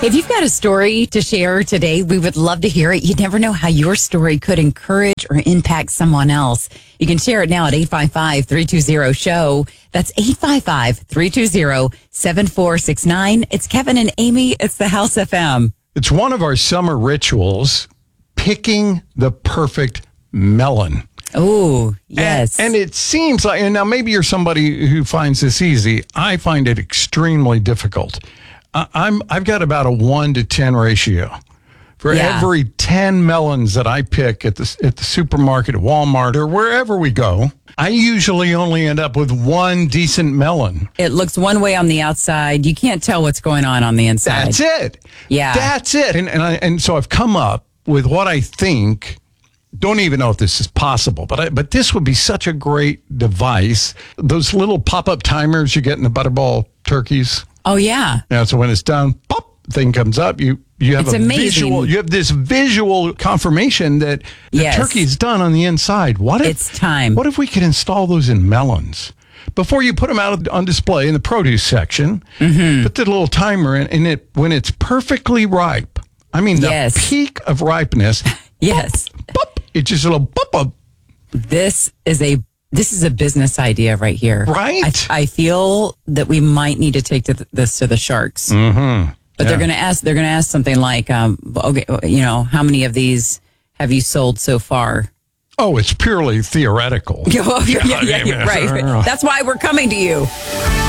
If you've got a story to share today, we would love to hear it. You never know how your story could encourage or impact someone else. You can share it now at 855-320-SHOW. That's 855-320-7469. It's Kevin and Amy. It's the House FM. It's one of our summer rituals, picking the perfect melon. Oh, yes. And it seems like, and now maybe you're somebody who finds this easy. I find it extremely difficult. I've got about a 1 to 10 ratio. For every 10 melons that I pick at the supermarket, at Walmart, or wherever we go, I usually only end up with one decent melon. It looks one way on the outside. You can't tell what's going on the inside. That's it. Yeah. That's it. And so I've come up with what I think, don't even know if this is possible, but this would be such a great device. Those little pop-up timers you get in the Butterball turkeys. Oh, yeah. Yeah, so when it's done, pop, thing comes up. You have It's amazing. visual. You have this visual confirmation that the turkey is done on the inside. It's time. What if we could install those in melons? Before you put them out on display in the produce section, put the little timer in, and when it's perfectly ripe, I mean the peak of ripeness, yes, pop, it's just a little pop. This is a business idea right here. Right? I feel that we might need to take this to the sharks. Mm-hmm. But they're going to ask something like, okay, how many of these have you sold so far? Oh, it's purely theoretical. Right. That's why we're coming to you.